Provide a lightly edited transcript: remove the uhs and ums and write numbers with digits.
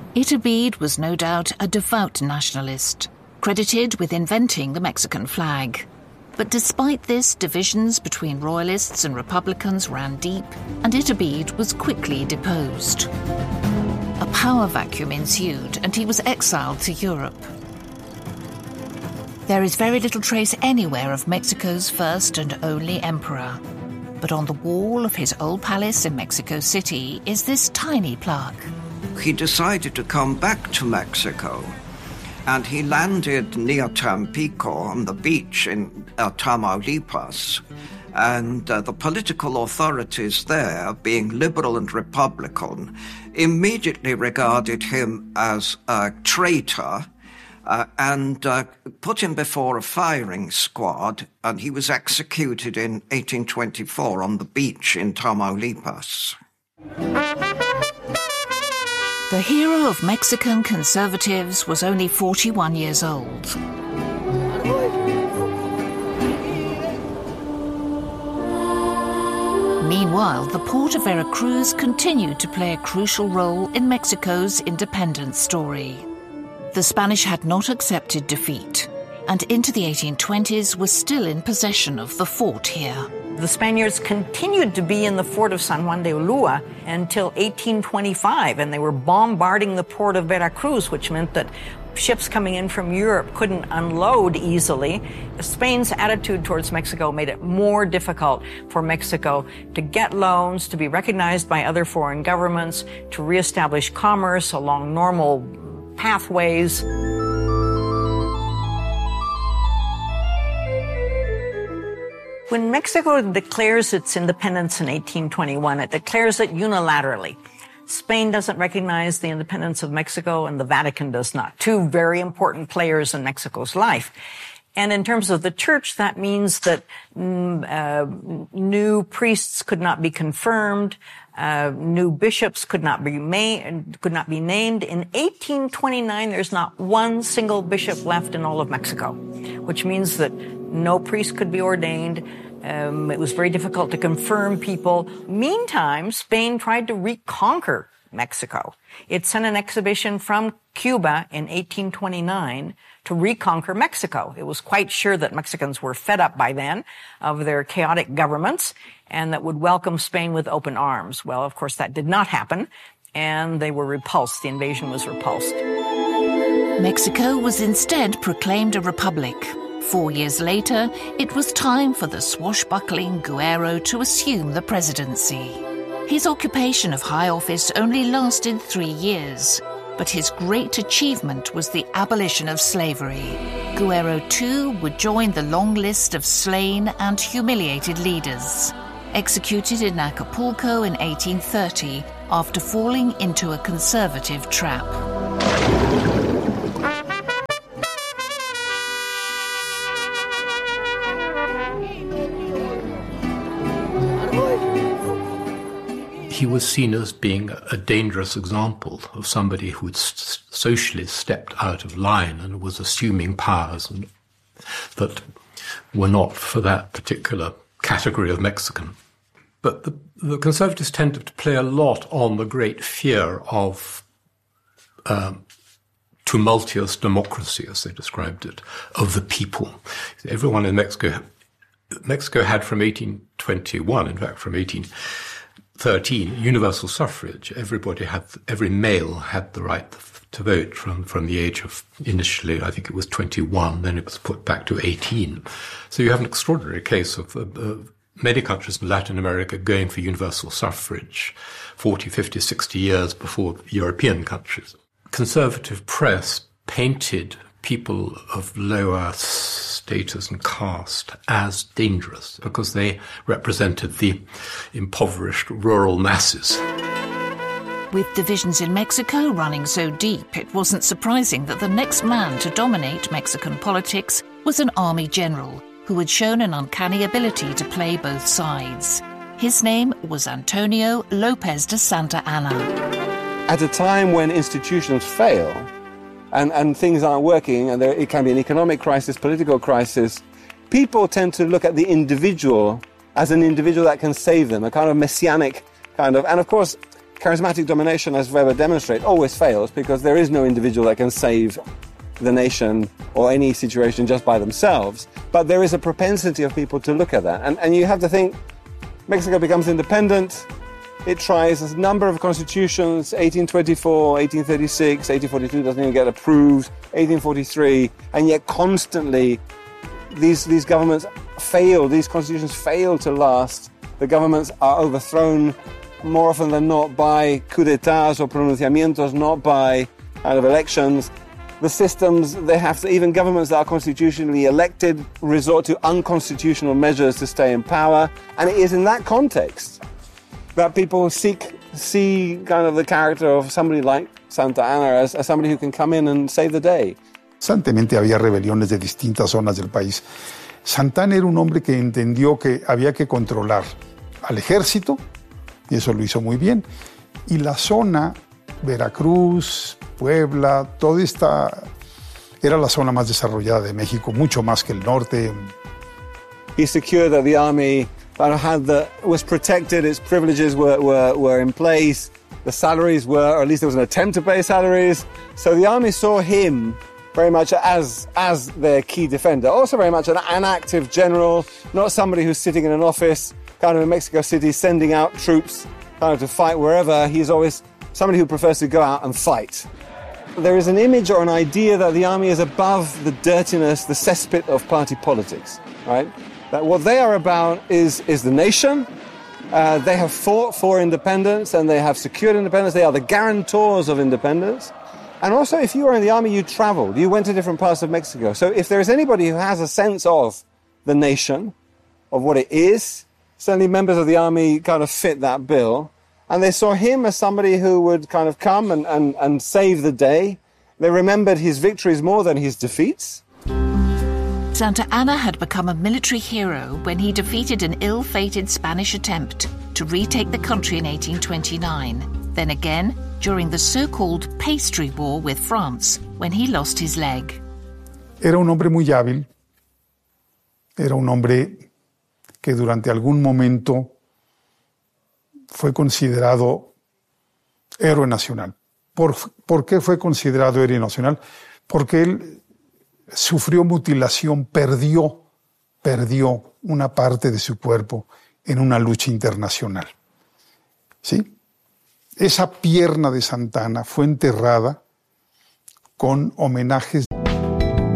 Iturbide was no doubt a devout nationalist, credited with inventing the Mexican flag. But despite this, divisions between royalists and republicans ran deep, and Iturbide was quickly deposed. A power vacuum ensued, and he was exiled to Europe. There is very little trace anywhere of Mexico's first and only emperor. But on the wall of his old palace in Mexico City is this tiny plaque. He decided to come back to Mexico, and he landed near Tampico on the beach in Tamaulipas. And the political authorities there, being liberal and Republican, immediately regarded him as a traitor and put him before a firing squad, and he was executed in 1824 on the beach in Tamaulipas. The hero of Mexican conservatives was only 41 years old. Meanwhile, the port of Veracruz continued to play a crucial role in Mexico's independence story. The Spanish had not accepted defeat, and into the 1820s was still in possession of the fort here. The Spaniards continued to be in the fort of San Juan de Ulua until 1825, and they were bombarding the port of Veracruz, which meant that ships coming in from Europe couldn't unload easily. Spain's attitude towards Mexico made it more difficult for Mexico to get loans, to be recognized by other foreign governments, to reestablish commerce along normal pathways. When Mexico declares its independence in 1821, it declares it unilaterally. Spain doesn't recognize the independence of Mexico, and the Vatican does not. Two very important players in Mexico's life. And in terms of the church, that means that new priests could not be confirmed, new bishops could not be named. In 1829, there's not one single bishop left in all of Mexico, which means that no priest could be ordained. It was very difficult to confirm people. Meantime, Spain tried to reconquer Mexico. It sent an expedition from Cuba in 1829 to reconquer Mexico. It was quite sure that Mexicans were fed up by then of their chaotic governments and that would welcome Spain with open arms. Well, of course, that did not happen, and they were repulsed. The invasion was repulsed. Mexico was instead proclaimed a republic. 4 years later, it was time for the swashbuckling Guerrero to assume the presidency. His occupation of high office only lasted 3 years, but his great achievement was the abolition of slavery. Guerrero, too, would join the long list of slain and humiliated leaders. Executed in Acapulco in 1830 after falling into a conservative trap. He was seen as being a dangerous example of somebody who had socially stepped out of line and was assuming powers that were not for that particular category of Mexican. But the Conservatives tended to play a lot on the great fear of tumultuous democracy, as they described it, of the people. Everyone in Mexico had from 1821, in fact from 1813, universal suffrage. Every male had the right to vote from the age of, initially, I think it was 21, then it was put back to 18. So you have an extraordinary case of many countries in Latin America going for universal suffrage 40, 50, 60 years before European countries. Conservative press painted people of lower status and caste as dangerous because they represented the impoverished rural masses. With divisions in Mexico running so deep, it wasn't surprising that the next man to dominate Mexican politics was an army general who had shown an uncanny ability to play both sides. His name was Antonio López de Santa Anna. At a time when institutions fail, and things aren't working, and it can be an economic crisis, political crisis, people tend to look at the individual as an individual that can save them, a kind of messianic kind of... And of course, charismatic domination, as Weber demonstrates, always fails because there is no individual that can save the nation or any situation just by themselves. But there is a propensity of people to look at that. And you have to think, Mexico becomes independent. It tries a number of constitutions, 1824, 1836, 1842 doesn't even get approved, 1843, and yet constantly these governments fail, these constitutions fail to last. The governments are overthrown more often than not by coups d'etats or pronunciamientos, not by kind of elections. The systems, they have to, even governments that are constitutionally elected resort to unconstitutional measures to stay in power. And it is in that context that people see kind of the character of somebody like Santa Anna as somebody who can come in and save the day. Constantemente había rebeliones de distintas zonas del país. Santana era un hombre que entendió que había que controlar al ejército, y eso lo hizo muy bien, y la zona, Veracruz, Puebla, toda esta era la zona más desarrollada de México, mucho más que el norte. He secured that the army was protected, its privileges were in place, the salaries were, or at least there was an attempt to pay salaries. So the army saw him very much as their key defender, also very much an active general, not somebody who's sitting in an office, kind of in Mexico City, sending out troops kind of to fight wherever. He's always somebody who prefers to go out and fight. There is an image or an idea that the army is above the dirtiness, the cesspit of party politics, right? That what they are about is the nation. They have fought for independence and they have secured independence. They are the guarantors of independence. And also, if you were in the army, you traveled. You went to different parts of Mexico. So if there is anybody who has a sense of the nation, of what it is, certainly members of the army kind of fit that bill. And they saw him as somebody who would kind of come and save the day. They remembered his victories more than his defeats. Santa Anna had become a military hero when he defeated an ill-fated Spanish attempt to retake the country in 1829. Then again, during the so-called Pastry War with France, when he lost his leg. Era un hombre muy hábil. Era un hombre que durante algún momento fue considerado héroe nacional. ¿Por qué fue considerado héroe nacional? Porque él sufrió mutilación, perdió una parte de su cuerpo en una lucha internacional. ¿Sí? Esa pierna de Santa Anna fue enterrada con homenajes